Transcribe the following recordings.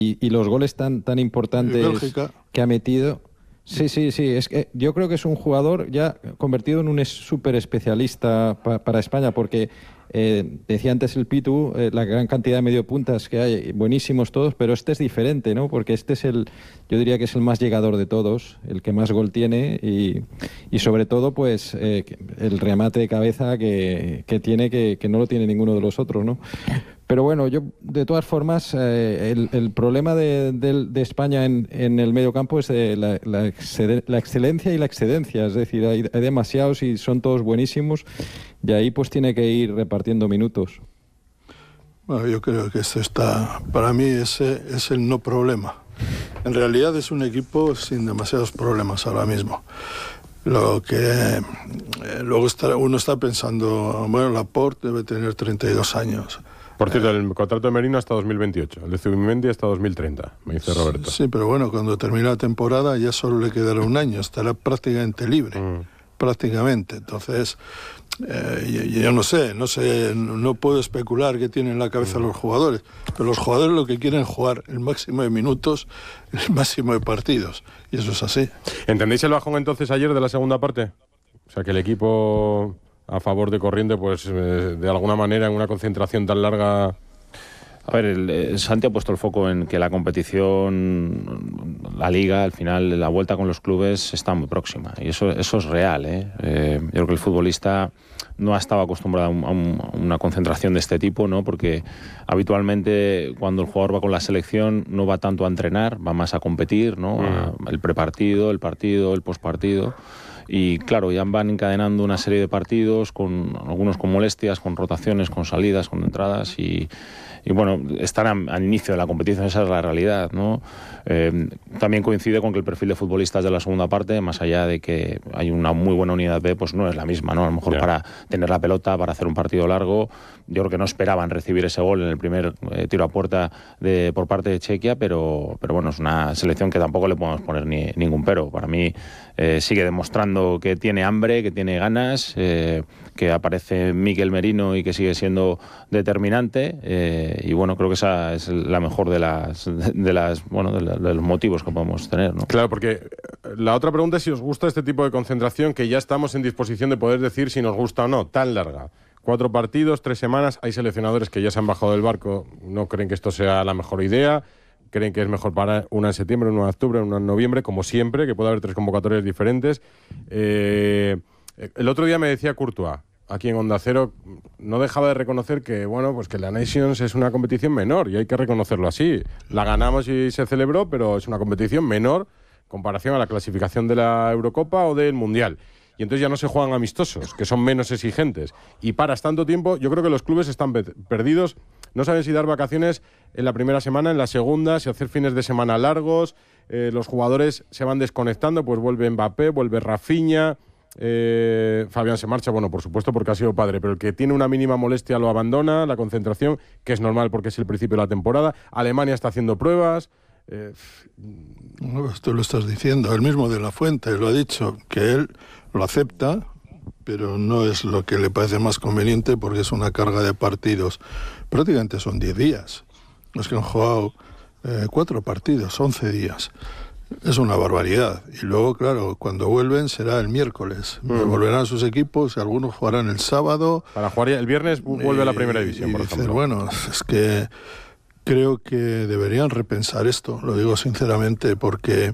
y los goles tan importantes que ha metido. Sí, es que yo creo que es un jugador ya convertido en un súper especialista para España, porque decía antes el Pitu, la gran cantidad de mediopuntas que hay, buenísimos todos, pero este es diferente, ¿no? Porque este es yo diría que es el más llegador de todos, el que más gol tiene y sobre todo, pues, el remate de cabeza que tiene, que no lo tiene ninguno de los otros, ¿no? Pero bueno, yo de todas formas, el problema de España en el medio campo es la excelencia y la excedencia, es decir, hay demasiados y son todos buenísimos y ahí pues tiene que ir repartiendo minutos. Bueno, yo creo que esto para mí ese es el no problema. En realidad es un equipo sin demasiados problemas ahora mismo. Lo que luego uno está pensando, bueno, Laporte debe tener 32 años. Por cierto, el contrato de Merino hasta 2028, el de Zubimendi hasta 2030, me dice Roberto. Sí, pero bueno, cuando termine la temporada ya solo le quedará un año, estará prácticamente libre, prácticamente. Entonces, yo no sé, no puedo especular qué tienen en la cabeza los jugadores, pero los jugadores lo que quieren es jugar el máximo de minutos, el máximo de partidos, y eso es así. ¿Entendéis el bajón entonces ayer de la segunda parte? O sea, que el equipo a favor de Corriente, pues de alguna manera en una concentración tan larga. A ver, Santi ha puesto el foco en que la competición, la liga, al final, la vuelta con los clubes está muy próxima. Y eso es real, yo creo que el futbolista no ha estado acostumbrado a una concentración de este tipo, ¿no? Porque habitualmente cuando el jugador va con la selección no va tanto a entrenar, va más a competir, ¿no? El prepartido, el partido, el postpartido. Y claro, ya van encadenando una serie de partidos, algunos con molestias, con rotaciones, con salidas, con entradas y bueno, están al inicio de la competición, esa es la realidad, ¿no? También coincide con que el perfil de futbolistas de la segunda parte, más allá de que hay una muy buena unidad B, pues no es la misma, ¿no? A lo mejor para tener la pelota, para hacer un partido largo, yo creo que no esperaban recibir ese gol en el primer tiro a puerta por parte de Chequia, pero bueno, es una selección que tampoco le podemos poner ningún pero. Para mí sigue demostrando que tiene hambre, que tiene ganas, que aparece Mikel Merino y que sigue siendo determinante, y bueno, creo que esa es la mejor de los motivos que podemos tener, ¿no? Claro, porque la otra pregunta es si os gusta este tipo de concentración, que ya estamos en disposición de poder decir si nos gusta o no, tan larga. 4 partidos, 3 semanas, hay seleccionadores que ya se han bajado del barco, no creen que esto sea la mejor idea, creen que es mejor para una en septiembre, una en octubre, una en noviembre, como siempre, que puede haber 3 convocatorias diferentes. El otro día me decía Courtois, aquí en Onda Cero, no dejaba de reconocer que, bueno, pues que la Nations es una competición menor y hay que reconocerlo así. La ganamos y se celebró, pero es una competición menor en comparación a la clasificación de la Eurocopa o del Mundial. Y entonces ya no se juegan amistosos, que son menos exigentes. Y paras tanto tiempo, yo creo que los clubes están perdidos. No saben si dar vacaciones en la primera semana, en la segunda, si hacer fines de semana largos. Los jugadores se van desconectando, pues vuelve Mbappé, vuelve Rafinha. Fabián se marcha, bueno, por supuesto porque ha sido padre, pero el que tiene una mínima molestia lo abandona, la concentración, que es normal porque es el principio de la temporada. Alemania está haciendo pruebas. Tú lo estás diciendo, el mismo de la Fuente lo ha dicho, que él lo acepta, pero no es lo que le parece más conveniente porque es una carga de partidos. Prácticamente son 10 días. Los que han jugado 4 partidos, 11 días. Es una barbaridad. Y luego, claro, cuando vuelven será el miércoles. Volverán sus equipos, algunos jugarán el sábado. Para jugar el viernes vuelve a la primera división, por ejemplo. Bueno, es que creo que deberían repensar esto, lo digo sinceramente, porque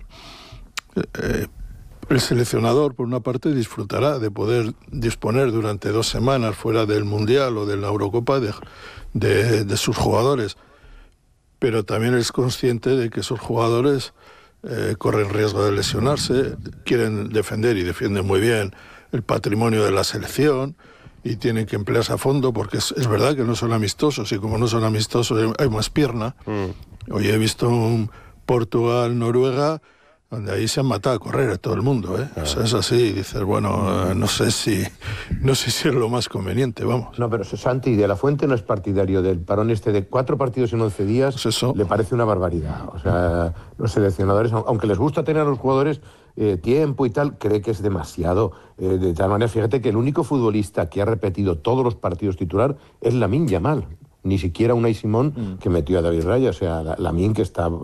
el seleccionador, por una parte, disfrutará de poder disponer durante 2 semanas fuera del Mundial o de la Eurocopa de sus jugadores, pero también es consciente de que esos jugadores corren riesgo de lesionarse, quieren defender y defienden muy bien el patrimonio de la selección y tienen que emplearse a fondo porque es verdad que no son amistosos y como no son amistosos hay más pierna. Hoy he visto un Portugal-Noruega donde ahí se han matado a correr a todo el mundo, ¿eh? O sea, es así, y dices, bueno, no sé si es lo más conveniente, vamos. No, pero Santi de la Fuente no es partidario del parón este de 4 partidos en 11 días, pues eso le parece una barbaridad. O sea, los seleccionadores, aunque les gusta tener a los jugadores tiempo y tal, cree que es demasiado. De tal manera, fíjate que el único futbolista que ha repetido todos los partidos titular es Lamine Yamal. Ni siquiera Unai Simón, que metió a David Raya. O sea, Lamine, que está